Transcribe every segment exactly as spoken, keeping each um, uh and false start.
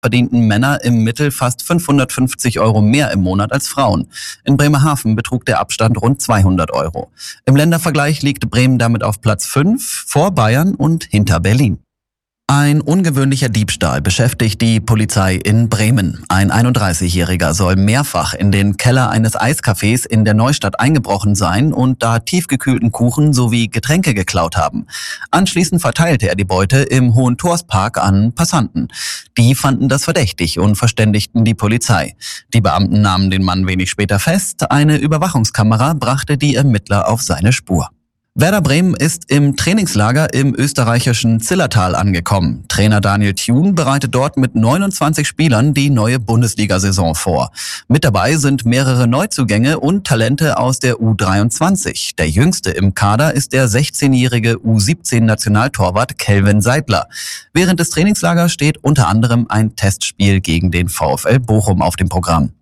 verdienten Männer im Mittel fast fünfhundertfünfzig Euro mehr im Monat als Frauen. In Bremerhaven betrug der Abstand rund zweihundert Euro. Im Ländervergleich liegt Bremen damit auf Platz fünf, vor Bayern und hinter Berlin. Ein ungewöhnlicher Diebstahl beschäftigt die Polizei in Bremen. Ein einunddreißigjähriger soll mehrfach in den Keller eines Eiscafés in der Neustadt eingebrochen sein und da tiefgekühlten Kuchen sowie Getränke geklaut haben. Anschließend verteilte er die Beute im Hohentorspark an Passanten. Die fanden das verdächtig und verständigten die Polizei. Die Beamten nahmen den Mann wenig später fest. Eine Überwachungskamera brachte die Ermittler auf seine Spur. Werder Bremen ist im Trainingslager im österreichischen Zillertal angekommen. Trainer Daniel Thune bereitet dort mit neunundzwanzig Spielern die neue Bundesliga-Saison vor. Mit dabei sind mehrere Neuzugänge und Talente aus der U dreiundzwanzig. Der jüngste im Kader ist der sechzehnjährige U siebzehn-Nationaltorwart Kelvin Seidler. Während des Trainingslagers steht unter anderem ein Testspiel gegen den VfL Bochum auf dem Programm.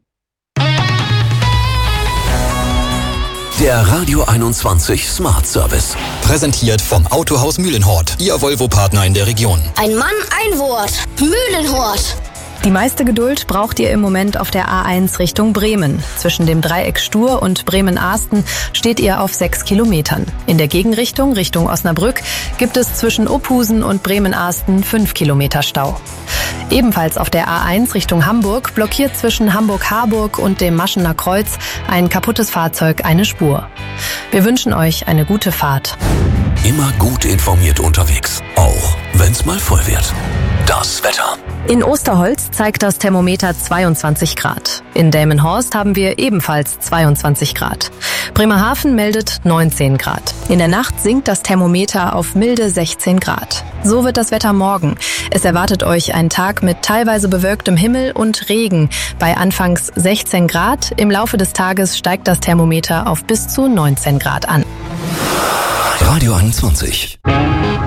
Der Radio einundzwanzig Smart Service. Präsentiert vom Autohaus Mühlenhort, Ihr Volvo-Partner in der Region. Ein Mann, ein Wort. Mühlenhort. Die meiste Geduld braucht ihr im Moment auf der A eins Richtung Bremen. Zwischen dem Dreieck Stur und Bremen-Ahsten steht ihr auf sechs Kilometern. In der Gegenrichtung, Richtung Osnabrück, gibt es zwischen Ophusen und Bremen-Ahsten fünf Kilometer Stau. Ebenfalls auf der A eins Richtung Hamburg blockiert zwischen Hamburg-Harburg und dem Maschener Kreuz ein kaputtes Fahrzeug eine Spur. Wir wünschen euch eine gute Fahrt. Immer gut informiert unterwegs, auch wenn's mal voll wird. Das Wetter. In Osterholz zeigt das Thermometer zweiundzwanzig Grad. In Delmenhorst haben wir ebenfalls zweiundzwanzig Grad. Bremerhaven meldet neunzehn Grad. In der Nacht sinkt das Thermometer auf milde sechzehn Grad. So wird das Wetter morgen. Es erwartet euch ein Tag mit teilweise bewölktem Himmel und Regen. Bei anfangs sechzehn Grad. Im Laufe des Tages steigt das Thermometer auf bis zu neunzehn Grad an. Radio einundzwanzig.